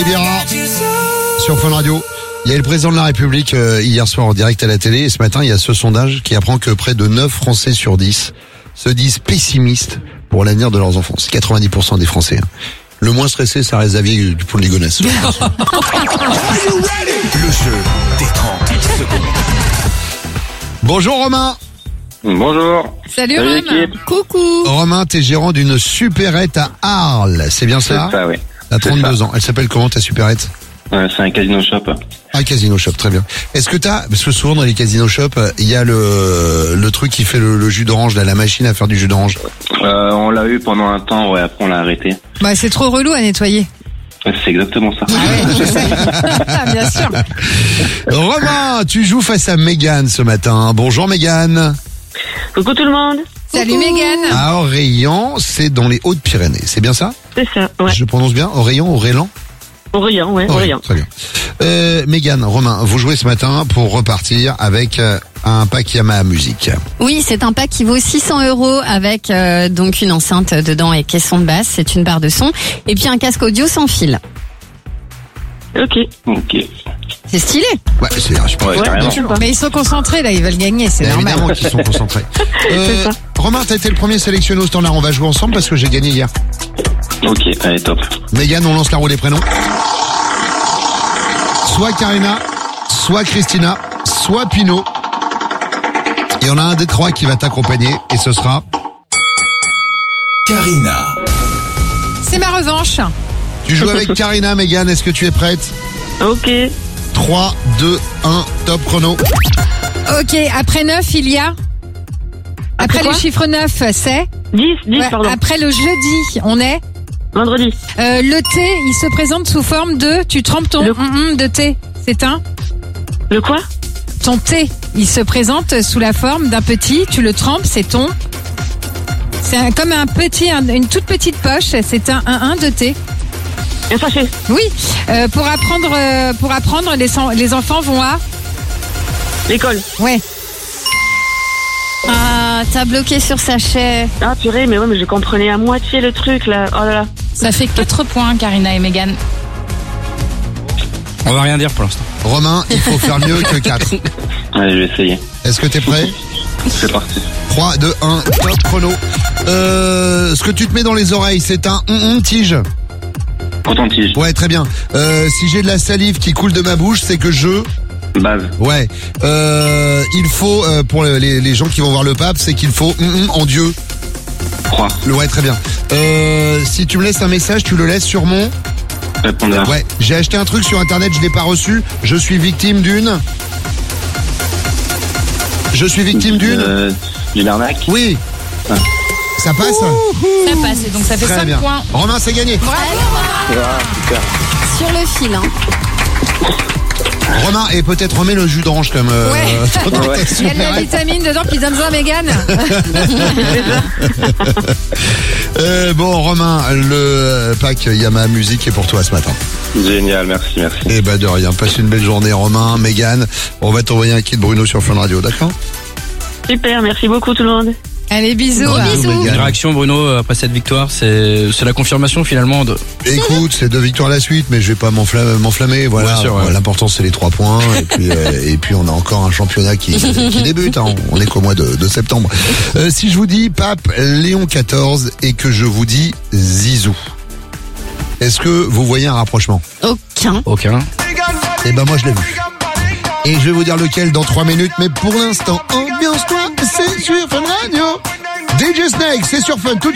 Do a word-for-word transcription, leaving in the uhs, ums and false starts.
Rebira sur Fun Radio. Il y a le président de la République euh, hier soir en direct à la télé et ce matin il y a ce sondage qui apprend que près de neuf Français sur dix se disent pessimistes pour l'avenir de leurs enfants. C'est quatre-vingt-dix pour cent des Français. Hein. Le moins stressé, ça reste Xavier du Pont de Ligonnès. Le jeu des trente secondes. Bonjour Romain. Bonjour. Salut, Salut Romain. l'équipe. Coucou. Romain, t'es gérant d'une supérette à Arles, c'est bien ça? C'est ça, oui. T'as C'est trente-deux ça. ans. Elle s'appelle comment ta supérette? Ouais, c'est un casino shop. Un casino shop, très bien. Est-ce que t'as, parce que souvent dans les casino shops, il y a le le truc qui fait le, le jus d'orange, là, la machine à faire du jus d'orange. Euh, on l'a eu pendant un temps, ouais, après on l'a arrêté. Bah, c'est trop relou à nettoyer. Ouais, c'est exactement ça. Ah ouais, je sais. Bien sûr. Romain, tu joues face à Mégane ce matin. Bonjour Mégane. Coucou tout le monde. Salut Mégane. À Orléans, c'est dans les Hautes-Pyrénées, c'est bien ça? C'est ça, ouais. Je prononce bien? Orléans, Orléans? Orient, ouais, Orient. Très bien. Euh, Mégane, Romain, vous jouez ce matin pour repartir avec euh, un pack Yamaha Musique. Oui, c'est un pack qui vaut six cents euros avec euh, donc une enceinte dedans et caisson de basse, c'est une barre de son et puis un casque audio sans fil. Ok. Ok. C'est stylé. Ouais, c'est un super. Ouais, Ouais, carrément. bien sûr. Mais ils sont concentrés là, ils veulent gagner, c'est Bah, normal. évidemment qu'ils sont concentrés. Euh, C'est ça. Romain, t'as été le premier sélectionné au standard. On va jouer ensemble parce que j'ai gagné hier. Ok, allez, top. Mégane, on lance la roue des prénoms. Soit Karina, soit Christina, soit Pino. Et on a un des trois qui va t'accompagner et ce sera... Karina. C'est ma revanche. Tu joues avec Karina, Mégane, est-ce que tu es prête? Ok. trois, deux, un, top chrono. Ok, après neuf, il y a... Après, Après le quoi chiffre neuf, c'est... dix, dix, Ouais, pardon. après le jeudi, on est... Vendredi. Euh, le thé, il se présente sous forme de... Tu trempes ton Le- hum, hum de thé. C'est un... Le quoi? Ton thé, il se présente sous la forme d'un petit, tu le trempes, c'est ton... C'est un- comme un petit, un- une toute petite poche, c'est un un un de thé. Un sachet. Oui, euh, pour apprendre, euh, pour apprendre, les, en- les enfants vont à... L'école. Ouais. Ah, t'as bloqué sur sachet. Ah purée, mais ouais, mais je comprenais à moitié le truc là. Oh là là. Ça fait quatre points, Karina et Mégane. On va rien dire pour l'instant. Romain, il faut faire mieux que quatre. Allez, je vais essayer. Est-ce que t'es prêt? C'est parti. trois, deux, un, top chrono. Euh, ce que tu te mets dans les oreilles, c'est un hum hum tige. Coton-tige. Ouais, très bien. Euh, si j'ai de la salive qui coule de ma bouche, c'est que je... Base. Ouais. Euh, il faut, euh, pour les, les gens qui vont voir le pape, c'est qu'il faut hum hum en Dieu. Croix. Le ouais, très bien. Euh, si tu me laisses un message, tu le laisses sur mon... Répondeur. Ouais, j'ai acheté un truc sur internet, je l'ai pas reçu. Je suis victime d'une... Je suis victime d'une... Euh, d'une arnaque. Oui. Ah. Ça passe? Ça passe, et donc ça fait Très cinq bien. points. Romain, c'est gagné. Ah, super. Sur le fil, hein. Romain, et peut-être remets le jus d'orange comme... Euh, Ouais. dans ta Ouais. Il y a de la supérette. vitamine dedans, puis donne-en à Mégane. Euh, bon, Romain, le pack Yamaha Musique est pour toi ce matin. Génial, merci, merci. Eh ben de rien, passe une belle journée, Romain, Mégane. On va t'envoyer un kit Bruno sur Fun Radio, d'accord? Super, merci beaucoup tout le monde. Allez, bisous. Gros bisous, Une Mégane. réaction, Bruno, après cette victoire, c'est c'est la confirmation finalement de. Écoute, c'est deux victoires à la suite, mais je vais pas m'enfla- m'enflammer. Voilà, Ouais, sûr, ouais. l'important c'est les trois points. Et puis, euh, et puis on a encore un championnat qui, qui débute. Hein. On est qu'au mois de, de septembre. Euh, si je vous dis Pape Léon quatorze et que je vous dis Zizou, est-ce que vous voyez un rapprochement? Aucun. Aucun. Eh ben moi je l'ai vu. Et je vais vous dire lequel dans trois minutes, mais pour l'instant, ambiance-toi, c'est sur Fun Radio. D J Snake, c'est sur Fun tout de suite.